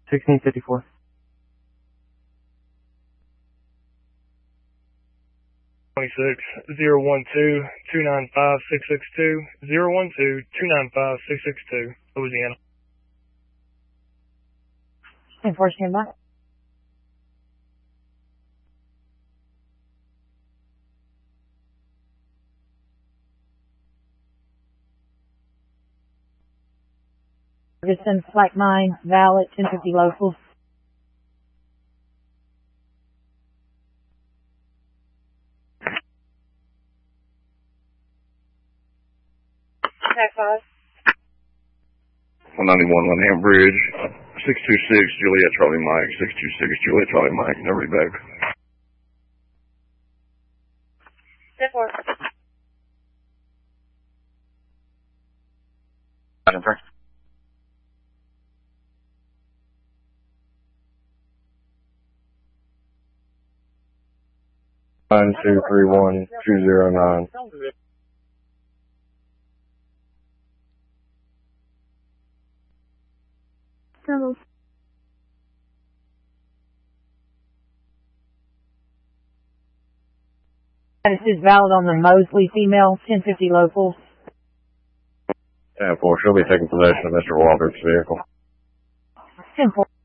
1654. Twenty-six 012-295-662, 012-295-662, Louisiana. Enforcement back. Ferguson, Flight 9, valid, 1050 local. Tag 5. 191 Lanham Bridge, 626 Juliet Charlie Mike, 626 Juliet Charlie Mike, never be back. 10-4. Roger, 9231-209. Status is valid on the Mosley female, 1050 local. 10-4, she'll be taking possession of Mr. Walbert's vehicle. 10-4.